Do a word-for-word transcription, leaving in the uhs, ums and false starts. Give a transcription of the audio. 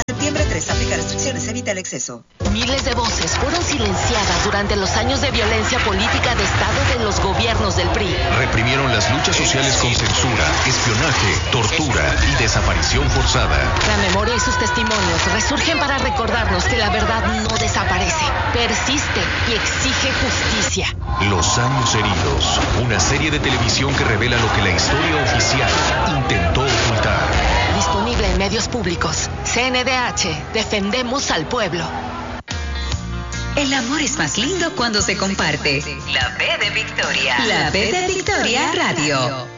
Septiembre tres, aplica restricciones, evita el exceso. Miles de voces fueron silenciadas durante los años de violencia política de Estado de los gobiernos del P R I. Reprimieron las luchas sociales con censura, espionaje, tortura y desaparición forzada. La memoria y sus testimonios resurgen para recordarnos que la verdad no desaparece, persiste y exige justicia. Los años heridos, una serie de televisión que revela lo que la historia oficial intentó ocultar. Disponible en medios públicos. C N D H, defendemos al pueblo. El amor es más lindo cuando se comparte. La B de Victoria. La B de Victoria Radio.